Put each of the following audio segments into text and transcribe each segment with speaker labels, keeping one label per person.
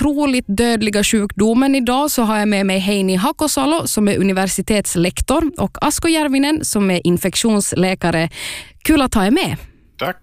Speaker 1: otroligt dödliga sjukdomen. Idag så har jag med mig Heini Hakosalo som är universitetslektor och Asko Järvinen som är infektionsläkare. Kul att ha er med.
Speaker 2: Tack.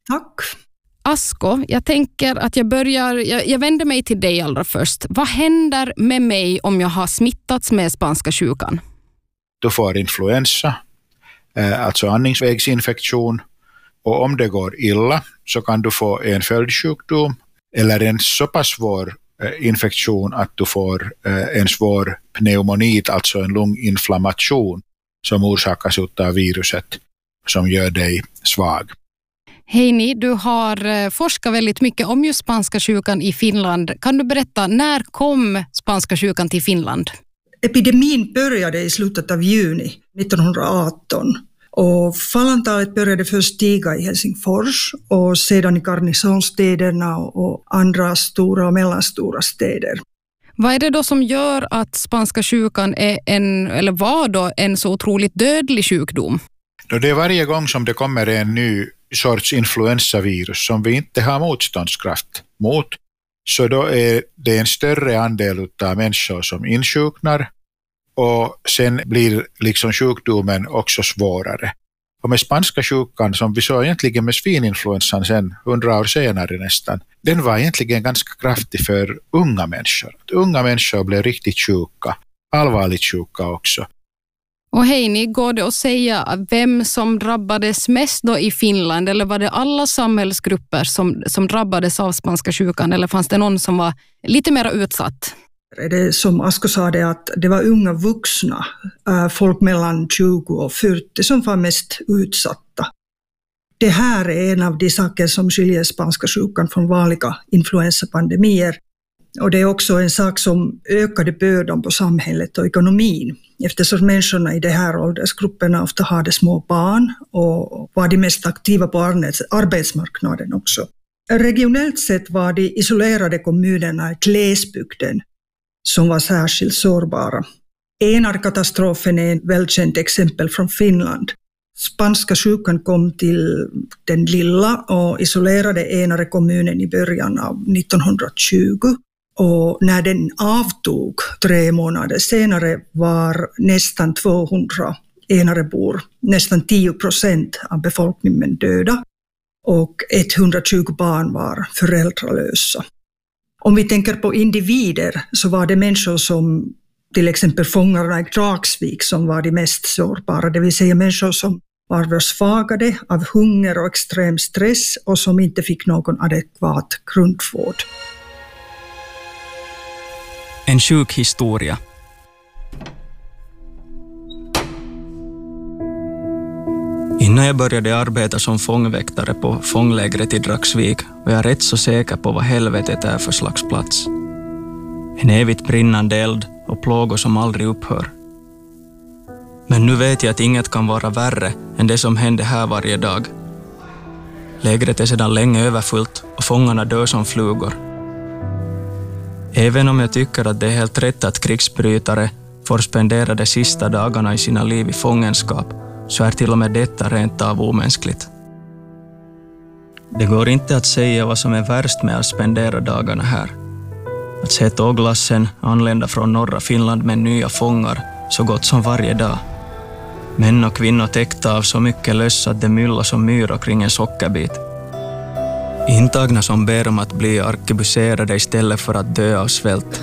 Speaker 1: Asko, jag tänker att jag vänder mig till dig allra först. Vad händer med mig om jag har smittats med spanska sjukan?
Speaker 2: Du får influensa, alltså andningsvägsinfektion. Och om det går illa så kan du få en följdsjukdom eller en så pass svår infektion att du får en svår pneumonit, alltså en lunginflammation som orsakas av viruset som gör dig svag.
Speaker 1: Heini, du har forskat väldigt mycket om just spanska sjukan i Finland. Kan du berätta, när kom spanska sjukan till Finland?
Speaker 3: Epidemin började i slutet av juni 1918 och fallantalet började först stiga i Helsingfors och sedan i garnisonstäderna och andra stora och mellanstora städer.
Speaker 1: Vad är det då som gör att spanska sjukan var en så otroligt dödlig sjukdom?
Speaker 2: Det är varje gång som det kommer en ny sorts influensavirus som vi inte har motståndskraft mot, så då är det en större andel av människor som insjuknar och sen blir liksom sjukdomen också svårare. Och med spanska sjukan, som vi såg egentligen med svininfluensan sen 100 år senare nästan, den var egentligen ganska kraftig för unga människor. Unga människor blev riktigt sjuka, allvarligt sjuka också.
Speaker 1: Och Heini, går det att säga vem som drabbades mest då i Finland? Eller var det alla samhällsgrupper som drabbades av spanska sjukan? Eller fanns det någon som var lite mer utsatt?
Speaker 3: Det som Asko sa, det att det var unga vuxna, folk mellan 20 och 40 som var mest utsatta. Det här är en av de saker som skiljer spanska sjukan från vanliga influensapandemier. Och det är också en sak som ökade bördan på samhället och ekonomin, eftersom människorna i de här åldersgrupperna ofta hade små barn och var de mest aktiva på arbetsmarknaden också. Regionellt sett var de isolerade kommunerna i glesbygden som var särskilt sårbara. Enarkatastrofen är ett välkänt exempel från Finland. Spanska sjukan kom till den lilla och isolerade Enare kommunen i början av 1920. Och när den avtog 3 månader senare var nästan 200 Enarebor, nästan 10% av befolkningen döda och 120 barn var föräldralösa. Om vi tänker på individer så var det människor som till exempel fångarna i Dragsvik som var de mest sårbara, det vill säga människor som var försvagade av hunger och extrem stress och som inte fick någon adekvat grundvård.
Speaker 4: En sjuk historia. Innan jag började arbeta som fångväktare på fånglägret i Dragsvik var jag rätt så säker på vad helvetet är för slags plats. En evigt brinnande eld och plågor som aldrig upphör. Men nu vet jag att inget kan vara värre än det som hände här varje dag. Lägret är sedan länge överfullt och fångarna dör som flugor. Även om jag tycker att det är helt rätt att krigsbrytare får spendera de sista dagarna i sina liv i fångenskap, så är till och med detta rent av omänskligt. Det går inte att säga vad som är värst med att spendera dagarna här. Att se tåglassen anlända från norra Finland med nya fångar så gott som varje dag. Män och kvinnor täckta av så mycket löss att det myllar som myror kring en sockerbit. Intagna som ber om att bli arkebuserade istället för att dö av svält.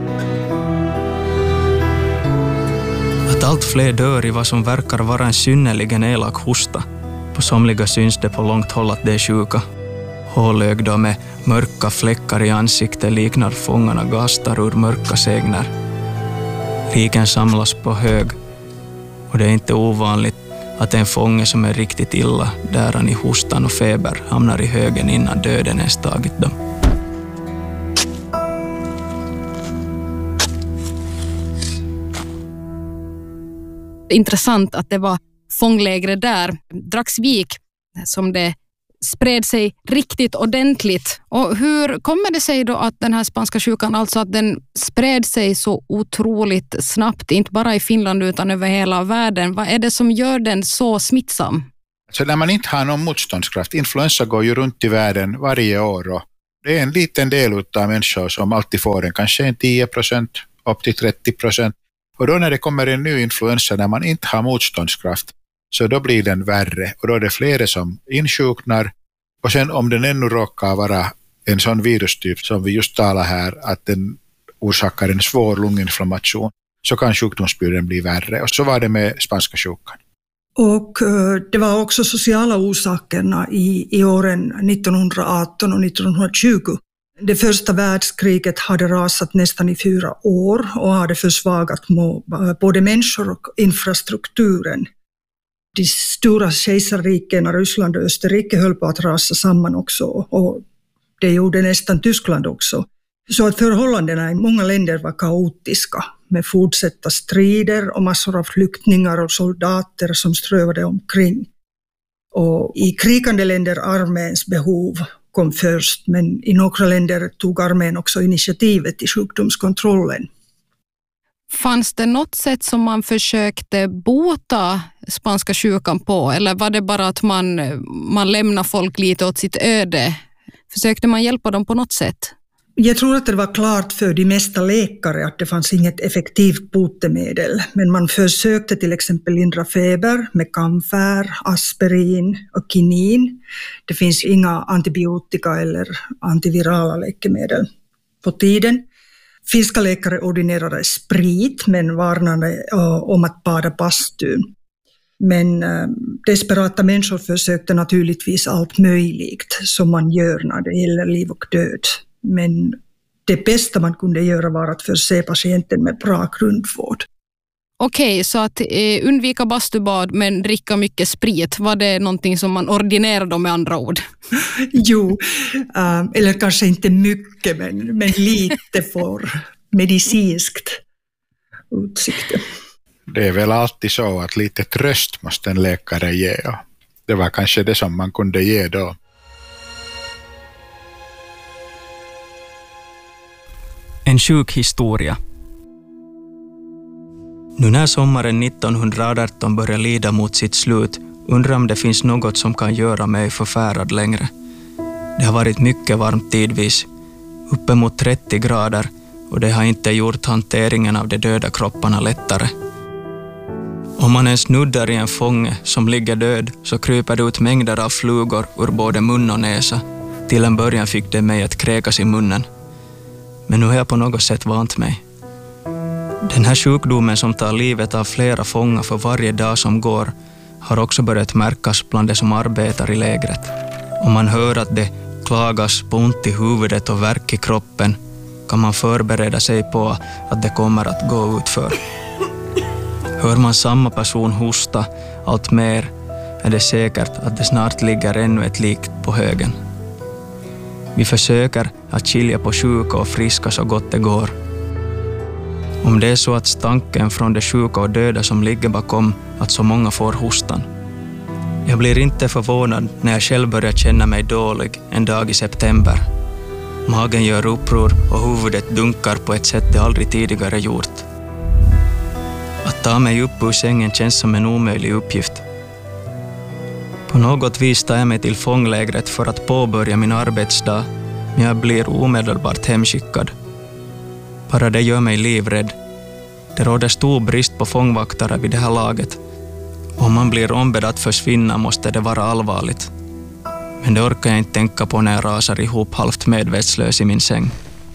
Speaker 4: Att allt fler dör i vad som verkar vara en synnerligen elak hosta. På somliga syns det på långt håll att det är sjuka. Hålögda med mörka fläckar i ansiktet liknar fångarna gastar ur mörka sägner. Liken samlas på hög och det är inte ovanligt att en fånge som är riktigt illa däran i hostan och feber hamnar i högen innan döden ens tagit dem.
Speaker 1: Intressant att det var fånglägret där, Dragsvik, som det spred sig riktigt ordentligt. Och hur kommer det sig då att den här spanska sjukan, alltså att den spred sig så otroligt snabbt, inte bara i Finland utan över hela världen? Vad är det som gör den så smittsam?
Speaker 2: Så när man inte har någon motståndskraft, influensa går ju runt i världen varje år och Det är en liten del av människor som alltid får den, kanske en 10%, upp till 30%. Och då när det kommer en ny influensa där man inte har motståndskraft, så då blir den värre. Och då är det flera som insjuknar. Och sen om den ännu råkar vara en sån virustyp som vi just talar här, att den orsakar en svår lunginflammation, så kan sjukdomsbilden bli värre. Och så var det med spanska sjukan.
Speaker 3: Och det var också sociala orsakerna i åren 1918 och 1920. Det första världskriget hade rasat nästan i 4 år och hade försvagat både människor och infrastrukturen. De stora kejsarrikena, Ryssland och Österrike, höll på att rasa samman också, och det gjorde nästan Tyskland också. Så att förhållandena i många länder var kaotiska, med fortsatta strider och massor av flyktingar och soldater som strövade omkring. Och i krigande länder arméns behov kom först, men i några länder tog armén också initiativet i sjukdomskontrollen.
Speaker 1: Fanns det något sätt som man försökte bota spanska sjukan på, eller var det bara att man lämnar folk lite åt sitt öde? Försökte man hjälpa dem på något sätt?
Speaker 3: Jag tror att det var klart för de mesta läkare att det fanns inget effektivt botemedel, men man försökte till exempel lindra feber med kamfer, aspirin och kinin. Det finns inga antibiotika eller antivirala läkemedel på tiden. Finska läkare ordinerade sprit men varnade om att bada bastun. Men desperata människor försökte naturligtvis allt möjligt som man gör när det gäller liv och död. Men det bästa man kunde göra var att förse patienten med bra grundvård.
Speaker 1: Okej, så att undvika bastubad men dricka mycket sprit, var det någonting som man ordinerade med andra ord?
Speaker 3: Jo, eller kanske inte mycket, men lite för medicinskt utsikte.
Speaker 2: Det är väl alltid så att lite tröst måste en läkare ge. Det var kanske det som man kunde ge då.
Speaker 4: En sjuk historia. Nu när sommaren 1918 börjar lida mot sitt slut undrar om det finns något som kan göra mig förfärad längre. Det har varit mycket varmt tidvis, uppemot 30 grader, och det har inte gjort hanteringen av de döda kropparna lättare. Om man ens nuddar i en fånge som ligger död så kryper det ut mängder av flugor ur både mun och näsa. Till en början fick det mig att kräkas i munnen. Men nu har jag på något sätt vant mig. Den här sjukdomen som tar livet av flera fångar för varje dag som går har också börjat märkas bland de som arbetar i lägret. Om man hör att det klagas på ont i huvudet och värk i kroppen kan man förbereda sig på att det kommer att gå utför. Hör man samma person hosta allt mer är det säkert att det snart ligger ännu ett lik på högen. Vi försöker att skilja på sjuka och friska så gott det går. Om det är så att stanken från de sjuka och döda som ligger bakom att så många får hostan. Jag blir inte förvånad när jag själv börjar känna mig dålig en dag i september. Magen gör uppror och huvudet dunkar på ett sätt det aldrig tidigare gjort. Att ta mig upp ur sängen känns som en omöjlig uppgift. På något vis tar jag mig till fånglägret för att påbörja min arbetsdag, men jag blir omedelbart hemskickad. Bara det gör mig livrädd. Det råder stor brist på fångvaktare vid det här laget. Om man blir ombedd att försvinna måste det vara allvarligt. Men det orkar jag inte tänka på när jag rasar ihop halvt medvetslös i min säng.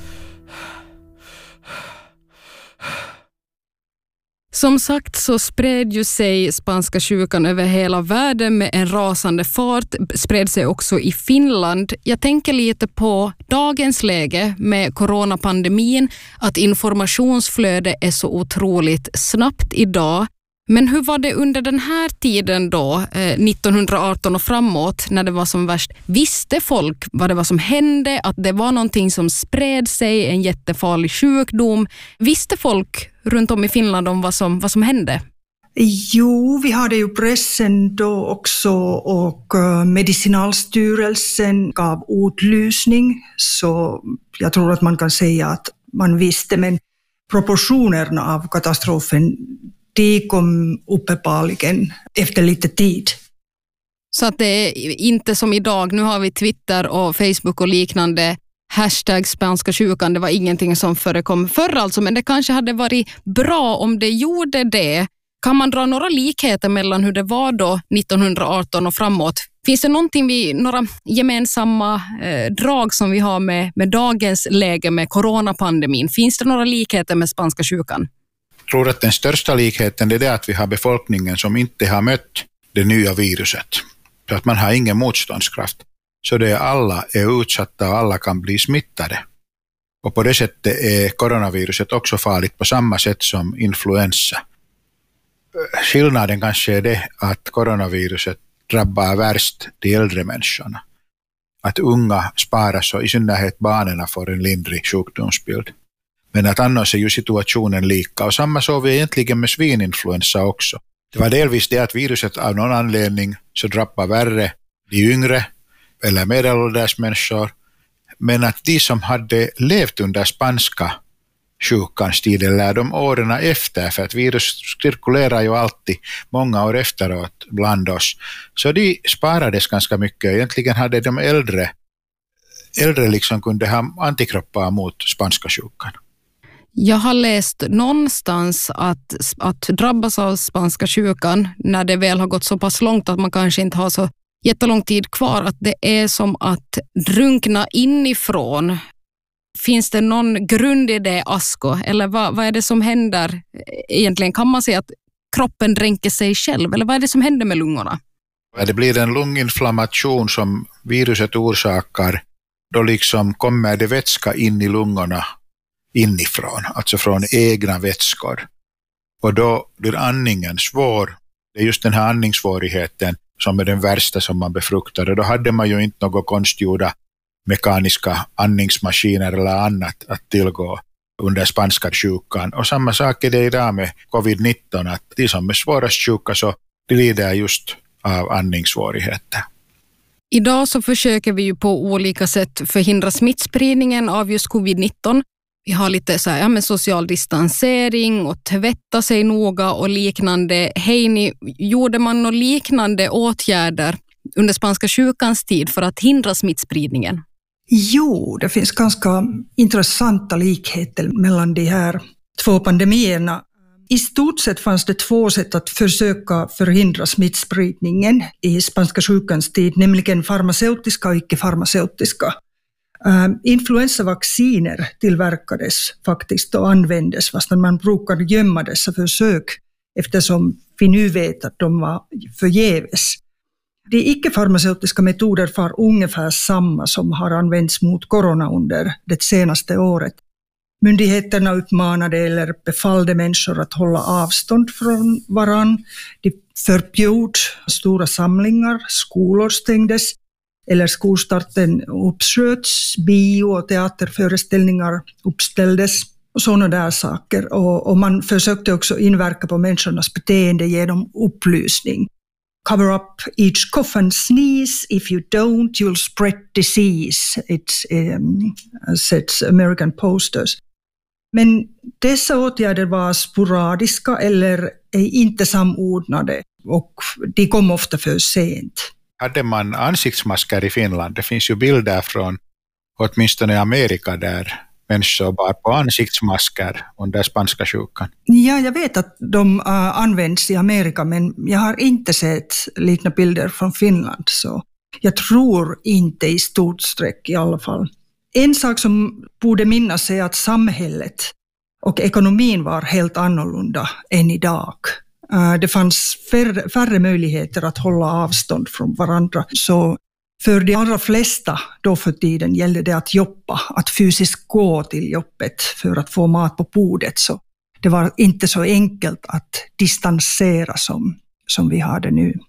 Speaker 1: Som sagt så spred ju sig spanska sjukan över hela världen med en rasande fart, spred sig också i Finland. Jag tänker lite på dagens läge med coronapandemin, att informationsflödet är så otroligt snabbt idag. Men hur var det under den här tiden då, 1918 och framåt, när det var som värst? Visste folk vad det var som hände, att det var någonting som spred sig, en jättefarlig sjukdom? Visste folk runt om i Finland om vad som hände?
Speaker 3: Jo, vi hade ju pressen då också, och Medicinalstyrelsen gav utlysning, så jag tror att man kan säga att man visste, men proportionerna av katastrofen de kom uppenbarligen efter lite tid.
Speaker 1: Så att det är inte som idag, nu har vi Twitter och Facebook och liknande. hashtag spanska sjukan, det var ingenting som förekom förr alltså, men det kanske hade varit bra om det gjorde det. Kan man dra några likheter mellan hur det var då 1918 och framåt? Finns det några gemensamma drag som vi har med dagens läge med coronapandemin? Finns det några likheter med spanska sjukan?
Speaker 2: Jag tror att den största likheten är det att vi har befolkningen som inte har mött det nya viruset. Så att man har ingen motståndskraft. Så det alla är utsatta och alla kan bli smittade. Och på det sättet är coronaviruset också farligt på samma sätt som influensa. Skillnaden kanske är det att coronaviruset drabbar värst de äldre människorna. Att unga sparas och i synnerhet barnen får en lindrig sjukdomsbild. Men att annars är ju situationen lika. Och samma såg vi egentligen med svininfluensa också. Det var delvis det att viruset av någon anledning så drabbar värre de yngre eller medelålders människor. Men att de som hade levt under spanska sjukans tid eller de åren efter, för att virus cirkulerar ju alltid många år efteråt bland oss, så de sparades ganska mycket. Egentligen hade de äldre liksom kunde ha antikroppar mot spanska sjukan.
Speaker 1: Jag har läst någonstans att drabbas av spanska sjukan när det väl har gått så pass långt att man kanske inte har så jättelång tid kvar, att det är som att drunkna inifrån. Finns det någon grund i det, Asko? Eller vad är det som händer egentligen? Kan man säga att kroppen dränker sig själv? Eller vad är det som händer med lungorna?
Speaker 2: Det blir en lunginflammation som viruset orsakar. Då liksom kommer det vätska in i lungorna inifrån, alltså från egna vätskor. Och då blir andningen svår. Det är just den här andningssvårigheten som är den värsta som man befruktar. Och då hade man ju inte något konstgjorda mekaniska andningsmaskiner eller annat att tillgå under spanska sjukan. Och samma sak är det idag med covid-19, att de som är svårast sjuka så de lider just av andningssvårigheter.
Speaker 1: Idag så försöker vi ju på olika sätt förhindra smittspridningen av just covid-19. Vi har lite så här, med social distansering och tvätta sig noga och liknande. Heini, gjorde man några liknande åtgärder under spanska sjukans tid för att hindra smittspridningen?
Speaker 3: Jo, det finns ganska intressanta likheter mellan de här två pandemierna. I stort sett fanns det två sätt att försöka förhindra smittspridningen i spanska sjukans tid, nämligen farmaceutiska och icke-farmaceutiska. Influensavacciner tillverkades faktiskt och användes, fast man brukade gömma dessa försök eftersom vi nu vet att de var förgäves. De icke-farmaceutiska metoder var ungefär samma som har använts mot corona under det senaste året. Myndigheterna uppmanade eller befallde människor att hålla avstånd från varann. De förbjöd stora samlingar, skolor stängdes eller skolstarten uppsköts, bio- och teaterföreställningar uppställdes och sådana där saker. Och man försökte också inverka på människornas beteende genom upplysning. Cover up each cough and sneeze. If you don't, you'll spread disease. It says American posters. Men dessa åtgärder var sporadiska eller inte samordnade och de kom ofta för sent.
Speaker 2: Hade man ansiktsmasker i Finland? Det finns ju bilder från åtminstone i Amerika där människor bar på ansiktsmasker under spanska sjukan.
Speaker 3: Ja, jag vet att de används i Amerika, men jag har inte sett liknande bilder från Finland, så jag tror inte i stort streck i alla fall. En sak som borde minnas är att samhället och ekonomin var helt annorlunda än idag. Det fanns färre möjligheter att hålla avstånd från varandra, så för de allra flesta då för tiden gällde det att jobba, att fysiskt gå till jobbet för att få mat på bordet. Så det var inte så enkelt att distansera som vi har det nu.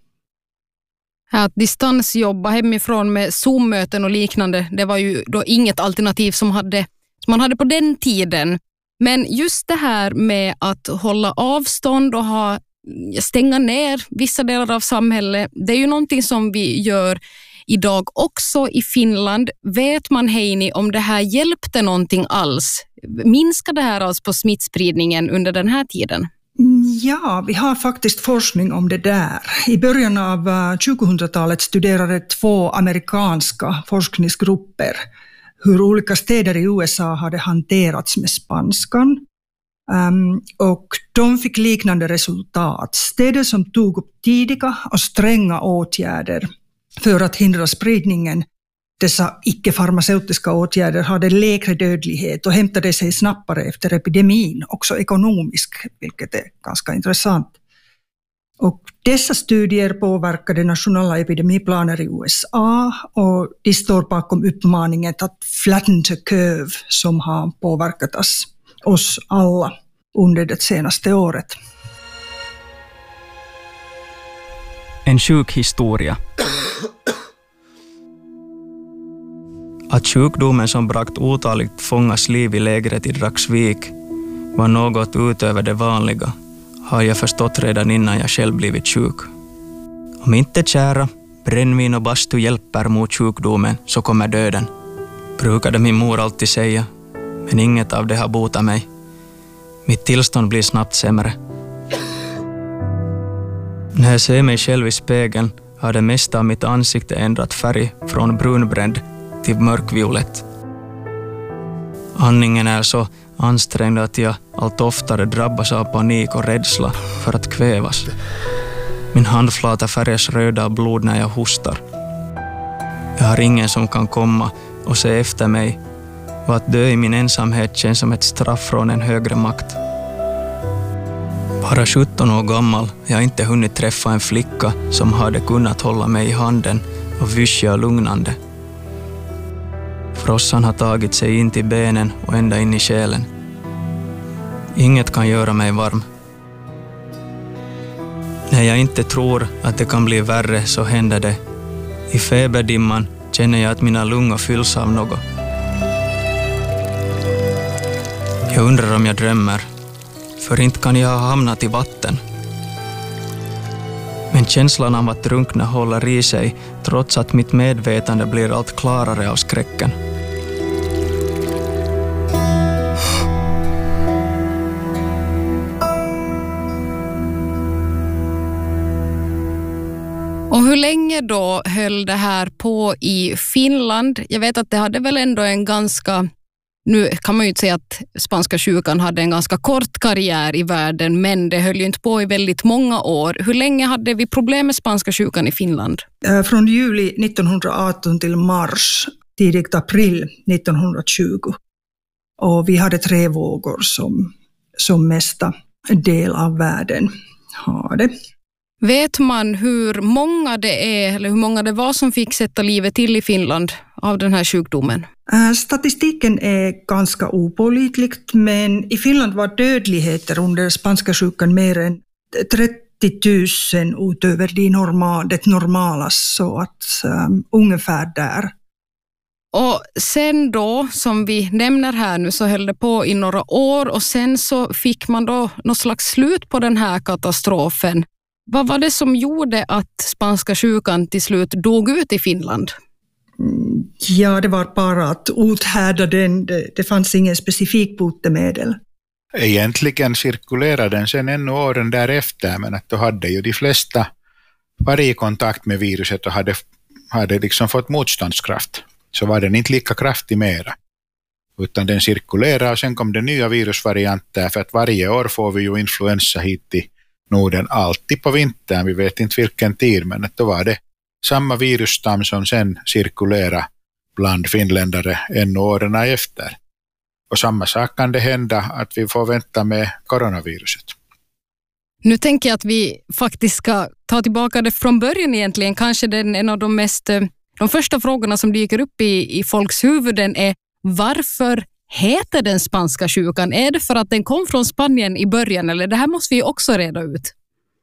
Speaker 1: Att distansjobba hemifrån med Zoom-möten och liknande, det var ju då inget alternativ som man hade på den tiden. Men just det här med att hålla avstånd och stänga ner vissa delar av samhället, det är ju någonting som vi gör idag också i Finland. Vet man, Heini, om det här hjälpte någonting alls? Minskade det här alls på smittspridningen under den här tiden?
Speaker 3: Ja, vi har faktiskt forskning om det där. I början av 2000-talet studerade 2 amerikanska forskningsgrupper hur olika städer i USA hade hanterats med spanskan. Och de fick liknande resultat. Städer som tog upp tidiga och stränga åtgärder för att hindra spridningen, dessa icke-farmaceutiska åtgärder, hade lägre dödlighet och hämtade sig snabbare efter epidemin, också ekonomiskt, vilket är ganska intressant. Och dessa studier påverkade nationella epidemiplaner i USA och de står bakom uppmaningen att flatten the curve som har påverkat oss alla under det senaste året.
Speaker 4: En sjuk historia. Att sjukdomen som bragt otaligt fångas liv i lägret i Dragsvik var något utöver det vanliga har jag förstått redan innan jag själv blivit sjuk. Om inte kära, brännvin och bastu hjälper mot sjukdomen så kommer döden, brukade min mor alltid säga, men inget av det har botat mig. Mitt tillstånd blir snabbt sämre. När jag ser mig själv i spegeln har det mesta av mitt ansikte ändrat färg från brunbränd till mörkviolett. Andningen är så ansträngd att jag allt oftare drabbas av panik och rädsla för att kvävas. Min handflata färgas röda av blod när jag hostar. Jag har ingen som kan komma och se efter mig, och att dö i min ensamhet känns som ett straff från en högre makt. Bara 17 år gammal har jag inte hunnit träffa en flicka som hade kunnat hålla mig i handen och vyscha lugnande. Frossan har tagit sig in till benen och ända in i själen. Inget kan göra mig varm. När jag inte tror att det kan bli värre så händer det. I feberdimman känner jag att mina lungor fylls av något. Jag undrar om jag drömmer, för inte kan jag ha hamnat i vatten. Men känslan av att drunkna håller i sig trots att mitt medvetande blir allt klarare av skräcken.
Speaker 1: Och hur länge då höll det här på i Finland? Jag vet att det hade väl ändå en ganska, nu kan man ju inte säga att spanska sjukan hade en ganska kort karriär i världen, men det höll ju inte på i väldigt många år. Hur länge hade vi problem med spanska sjukan i Finland?
Speaker 3: Från juli 1918 till mars, tidigt april 1920. Och vi hade 3 vågor som mesta del av världen hade.
Speaker 1: Vet man hur många det är eller hur många det var som fick sätta livet till i Finland av den här sjukdomen?
Speaker 3: Statistiken är ganska opålitlig, men i Finland var dödligheter under spanska sjukan mer än 30 000 utöver det normala, så att ungefär där.
Speaker 1: Och sen då, som vi nämner här nu, så höll det på i några år och sen så fick man då något slags slut på den här katastrofen. Vad var det som gjorde att spanska sjukan till slut dog ut i Finland?
Speaker 3: Ja, det var bara att uthärda den. Det fanns ingen specifik botemedel.
Speaker 2: Egentligen cirkulerade den sen ännu åren därefter, men att då hade ju de flesta varit i kontakt med viruset och hade liksom fått motståndskraft. Så var den inte lika kraftig mera. Utan den cirkulerade och sen kom det nya virusvarianter, för att varje år får vi ju influensa hit i Norden, alltid på vintern, vi vet inte vilken tid, men att då var det samma virusstam som sen cirkulerade bland finländare ännu åren efter. Och samma sak kan det hända att vi får vänta med coronaviruset.
Speaker 1: Nu tänker jag att vi faktiskt ska ta tillbaka det från början egentligen. Kanske en av de första frågorna som dyker upp i folks huvuden är: varför heter den spanska sjukan? Är det för att den kom från Spanien i början, eller det här måste vi också reda ut?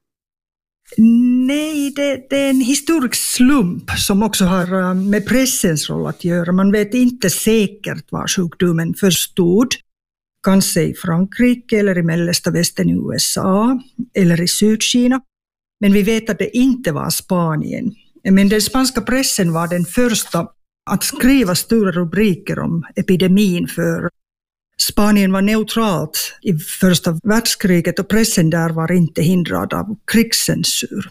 Speaker 3: Nej, det är en historisk slump som också har med pressens roll att göra. Man vet inte säkert var sjukdomen förstod. Kanske i Frankrike eller i mellersta västern i USA eller i Sydkina. Men vi vet att det inte var Spanien. Men den spanska pressen var den första att skriva stora rubriker om epidemin, för Spanien var neutralt i första världskriget och pressen där var inte hindrad av krigscensur.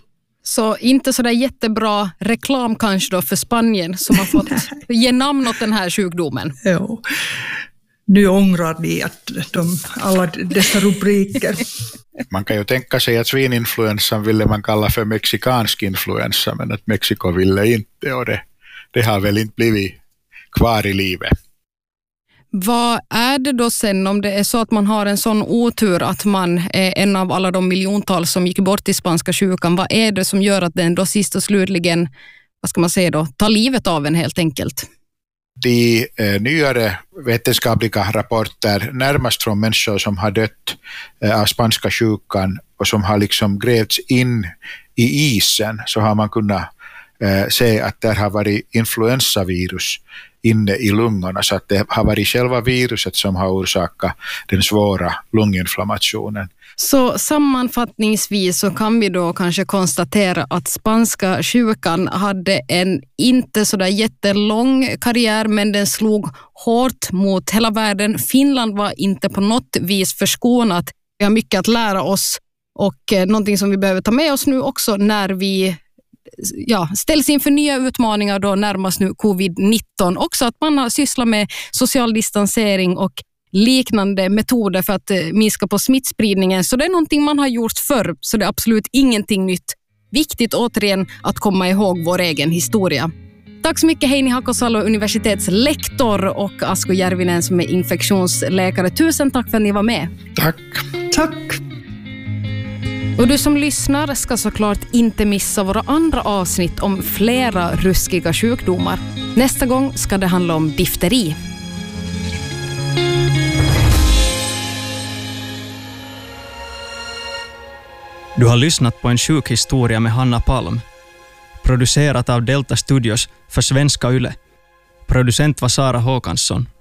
Speaker 1: Så inte så där jättebra reklam kanske då för Spanien som har fått ge namn åt den här sjukdomen.
Speaker 3: Jo. Nu ångrar vi att alla dessa rubriker.
Speaker 2: Man kan ju tänka sig att svininfluensan ville man kalla för mexikansk influensa, men att Mexiko ville inte, och det har väl inte blivit kvar i livet.
Speaker 1: Vad är det då sen om det är så att man har en sån otur att man är en av alla de miljontals som gick bort i spanska sjukan? Vad är det som gör att den då sist och slutligen, vad ska man säga då, tar livet av en helt enkelt?
Speaker 2: De nyare vetenskapliga rapporter närmast från människor som har dött av spanska sjukan och som har liksom grävts in i isen, så har man kunnat se att där har varit influensavirus inne i lungorna, så att det har varit själva viruset som har orsakat den svåra lunginflammationen.
Speaker 1: Så sammanfattningsvis så kan vi då kanske konstatera att spanska sjukan hade en inte så där jättelång karriär, men den slog hårt mot hela världen. Finland var inte på något vis förskonat. Vi har mycket att lära oss, och någonting som vi behöver ta med oss nu också när vi ställs inför nya utmaningar då närmast nu covid-19. Också att man har sysslat med social distansering och liknande metoder för att minska på smittspridningen. Så det är någonting man har gjort förr, så det är absolut ingenting nytt. Viktigt återigen att komma ihåg vår egen historia. Tack så mycket Heini Hakosalo, universitetslektor, och Asko Järvinen som är infektionsläkare. Tusen tack för att ni var med.
Speaker 2: Tack.
Speaker 3: Tack.
Speaker 1: Och du som lyssnar ska såklart inte missa våra andra avsnitt om flera ruskiga sjukdomar. Nästa gång ska det handla om difteri.
Speaker 4: Du har lyssnat på en sjukhistoria med Hanna Palm. Producerat av Delta Studios för Svenska Yle. Producent var Sara Håkansson.